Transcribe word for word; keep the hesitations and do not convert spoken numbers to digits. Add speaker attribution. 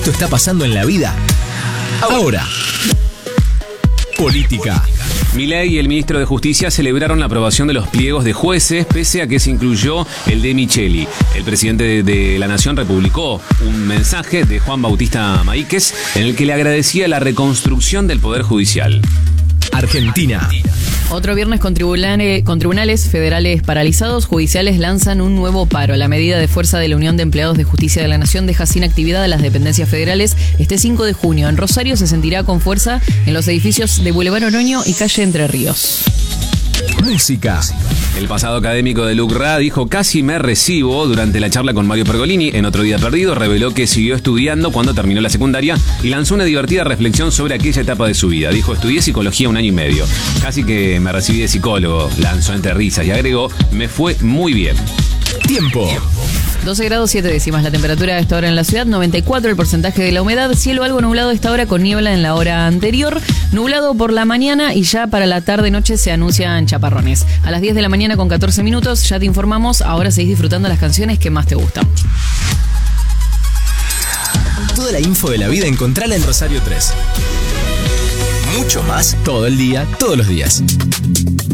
Speaker 1: esto está pasando en la vida ahora. Política.
Speaker 2: Milei y el ministro de Justicia celebraron la aprobación de los pliegos de jueces, pese a que se incluyó el de Micheli. El presidente de, de la Nación republicó un mensaje de Juan Bautista Maíquez en el que le agradecía la reconstrucción del Poder Judicial.
Speaker 1: Argentina.
Speaker 3: Otro viernes con tribunales, con tribunales federales paralizados, judiciales lanzan un nuevo paro. La medida de fuerza de la Unión de Empleados de Justicia de la Nación deja sin actividad a las dependencias federales este cinco de junio. En Rosario se sentirá con fuerza en los edificios de Boulevard Oroño y calle Entre Ríos.
Speaker 1: Música.
Speaker 2: El pasado académico de Lucra dijo: casi me recibo. Durante la charla con Mario Pergolini en Otro Día Perdido, reveló que siguió estudiando cuando terminó la secundaria y lanzó una divertida reflexión sobre aquella etapa de su vida. Dijo: estudié psicología un año y medio. Casi que me recibí de psicólogo, lanzó entre risas y agregó: me fue muy bien.
Speaker 1: Tiempo.
Speaker 3: doce grados siete décimas la temperatura a esta hora en la ciudad, noventa y cuatro el porcentaje de la humedad, cielo algo nublado a esta hora con niebla en la hora anterior, nublado por la mañana y ya para la tarde-noche se anuncian chaparrones. A las diez de la mañana con catorce minutos ya te informamos, ahora seguís disfrutando las canciones que más te gustan.
Speaker 1: Toda la info de la vida encontrala en Rosario tres. Mucho más todo el día, todos los días.